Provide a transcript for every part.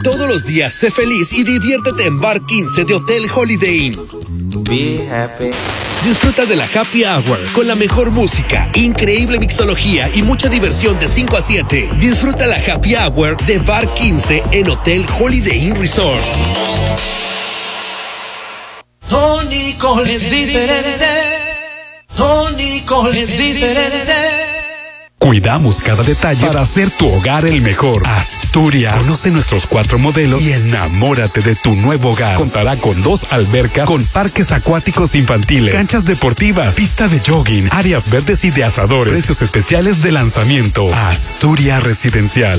Todos los días sé feliz y diviértete en Bar 15 de Hotel Holiday Inn. Be happy. Disfruta de la Happy Hour con la mejor música, increíble mixología y mucha diversión de 5 a 7. Disfruta la Happy Hour de Bar 15 en Hotel Holiday Inn Resort. Tonicol es diferente. Tonicol es diferente. Cuidamos cada detalle para hacer tu hogar el mejor. Asturias. Conoce nuestros 4 modelos y enamórate de tu nuevo hogar. Contará con 2 albercas, con parques acuáticos infantiles, canchas deportivas, pista de jogging, áreas verdes y de asadores. Precios especiales de lanzamiento. Asturias Residencial.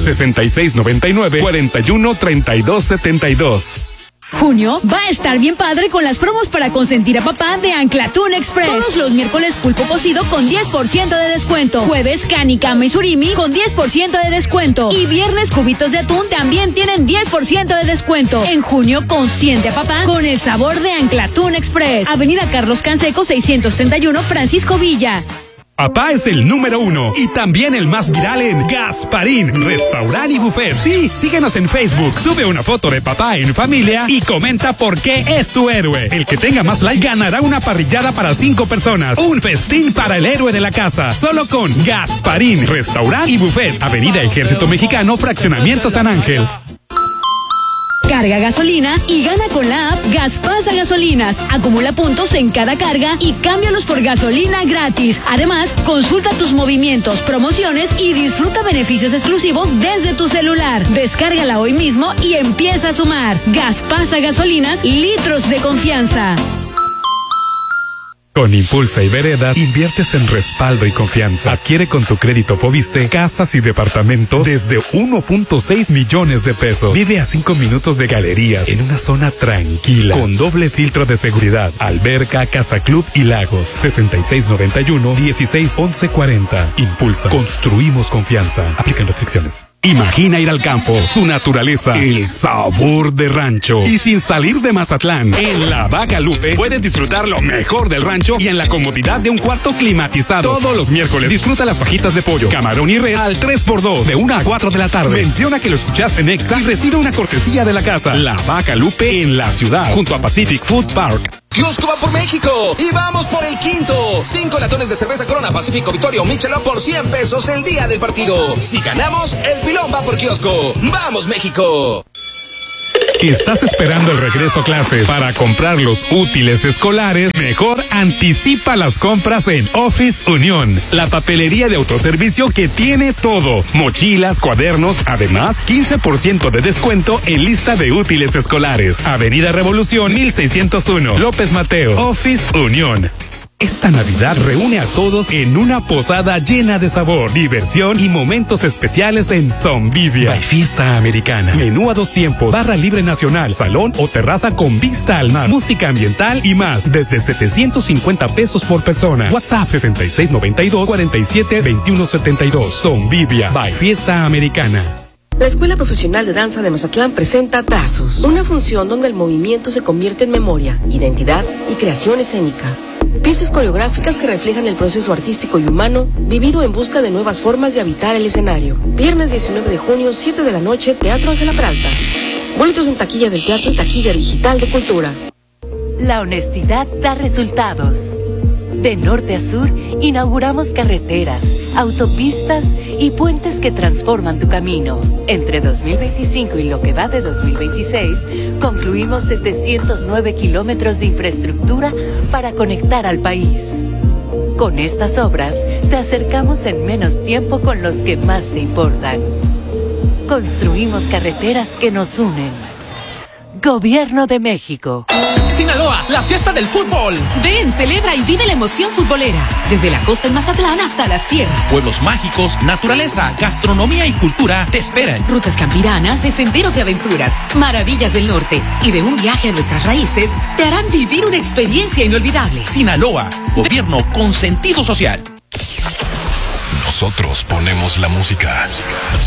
6699-413272. Junio va a estar bien padre con las promos para consentir a papá de Anclatún Express. Todos los miércoles pulpo cocido con 10% de descuento. Jueves cani, cama y surimi con 10% de descuento. Y viernes cubitos de atún también tienen 10% de descuento. En junio consiente a papá con el sabor de Anclatún Express. Avenida Carlos Canseco 631 Francisco Villa. Papá es el número 1 y también el más viral en Gasparín, restaurante y buffet. Sí, síguenos en Facebook, sube una foto de papá en familia y comenta por qué es tu héroe. El que tenga más like ganará una parrillada para 5 personas. Un festín para el héroe de la casa, solo con Gasparín, restaurante y buffet. Avenida Ejército Mexicano, Fraccionamiento San Ángel. Carga gasolina y gana con la app Gaspasa Gasolinas. Acumula puntos en cada carga y cámbialos por gasolina gratis. Además, consulta tus movimientos, promociones y disfruta beneficios exclusivos desde tu celular. Descárgala hoy mismo y empieza a sumar. Gaspasa Gasolinas, litros de confianza. Con Impulsa y Veredas, inviertes en respaldo y confianza. Adquiere con tu crédito Foviste casas y departamentos desde 1.6 millones de pesos. Vive a 5 minutos de galerías en una zona tranquila, con doble filtro de seguridad, alberca, casa club y lagos. 6691-161140. Impulsa. Construimos confianza. Aplican restricciones. Imagina ir al campo, su naturaleza, el sabor de rancho. Y sin salir de Mazatlán, en La Bacalupe puedes disfrutar lo mejor del rancho y en la comodidad de un cuarto climatizado. Todos los miércoles disfruta las fajitas de pollo, camarón y res al 3x2 de 1 a 4 de la tarde. Menciona que lo escuchaste en Exa y recibe una cortesía de la casa. La Bacalupe en la ciudad, junto a Pacific Food Park. Kiosco va por México y vamos por el quinto. 5 latones de cerveza Corona, Pacífico, Victoria o Michelin por 100 pesos el día del partido. Si ganamos, el pilón va por Kiosco. ¡Vamos, México! ¿Estás esperando el regreso a clases para comprar los útiles escolares? Mejor anticipa las compras en Office Unión, la papelería de autoservicio que tiene todo: mochilas, cuadernos, además 15% de descuento en lista de útiles escolares. Avenida Revolución 1601, López Mateos. Office Unión. Esta Navidad reúne a todos en una posada llena de sabor, diversión y momentos especiales en Zombivia. By Fiesta Americana. Menú a 2 tiempos, barra libre nacional, salón o terraza con vista al mar, música ambiental y más, desde 750 pesos por persona. WhatsApp 6692-472172. Zombivia. By Fiesta Americana. La Escuela Profesional de Danza de Mazatlán presenta Tazos, una función donde el movimiento se convierte en memoria, identidad y creación escénica. Piezas coreográficas que reflejan el proceso artístico y humano vivido en busca de nuevas formas de habitar el escenario. Viernes 19 de junio, 7 de la noche, Teatro Ángela Peralta. Boletos en taquilla del teatro y taquilla digital de Cultura. La honestidad da resultados. De norte a sur, inauguramos carreteras, autopistas y puentes que transforman tu camino. Entre 2025 y lo que va de 2026, concluimos 709 kilómetros de infraestructura para conectar al país. Con estas obras, te acercamos en menos tiempo con los que más te importan. Construimos carreteras que nos unen. Gobierno de México. Sinaloa, la fiesta del fútbol. Ven, celebra y vive la emoción futbolera. Desde la costa en Mazatlán hasta la sierra. Pueblos mágicos, naturaleza, gastronomía y cultura te esperan. Rutas campiranas, de senderos de aventuras, maravillas del norte y de un viaje a nuestras raíces te harán vivir una experiencia inolvidable. Sinaloa, gobierno con sentido social. Nosotros ponemos la música.